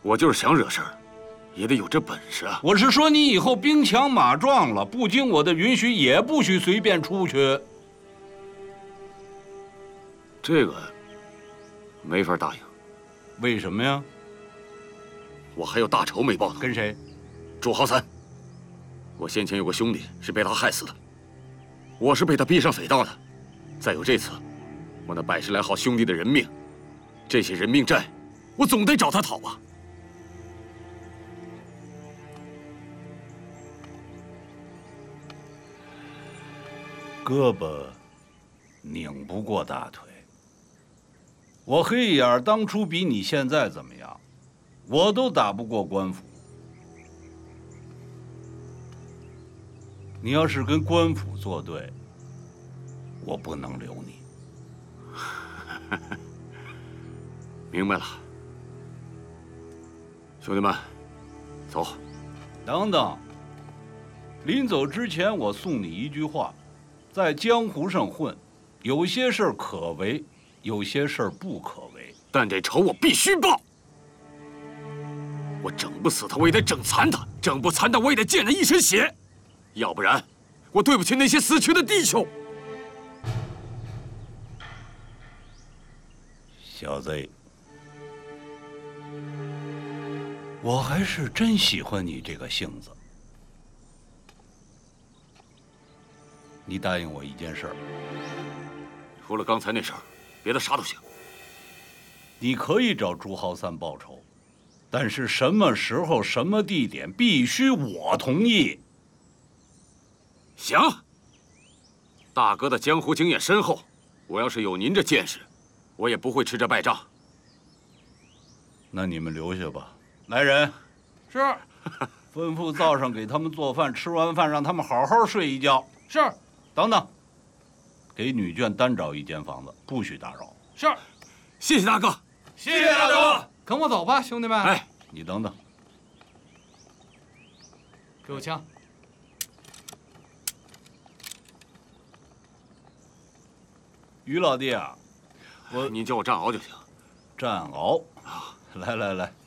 我就是想惹事儿，也得有这本事啊！ 我是说，你以后兵强马壮了，不经我的允许，也不许随便出去。 这个没法答应。 为什么呀？ 我还有大仇没报呢。 跟谁？ 朱浩三。我先前有个兄弟是被他害死的，我是被他逼上匪道的。再有这次，我那110来号兄弟的人命，这些人命债，我总得找他讨吧。 胳膊拧不过大腿。我黑眼当初比你现在怎么样？我都打不过官府。你要是跟官府作对，我不能留你。 明白了，兄弟们，走。 等等，临走之前，我送你一句话：在江湖上混，有些事儿可为，有些事儿不可为。 但这仇我必须报。我整不死他，我也得整残他；整不残他，我也得溅他一身血。要不然，我对不起那些死去的弟兄。 小子，我还是真喜欢你这个性子。你答应我一件事儿， 除了刚才那事儿，别的啥都行。 你可以找朱浩三报仇，但是什么时候、什么地点，必须我同意。 行。大哥的江湖经验深厚，我要是有您这见识，我也不会吃这败仗。 那你们留下吧。来人， 是。 吩咐灶上给他们做饭，吃完饭让他们好好睡一觉。 是。 等等，给女眷单找一间房子，不许打扰。 是。 谢谢大哥。 谢谢大哥。跟我走吧，兄弟们。 哎， 你等等， 给我枪。 于老弟啊， 您叫我战鳌就行。 战鳌，来来来。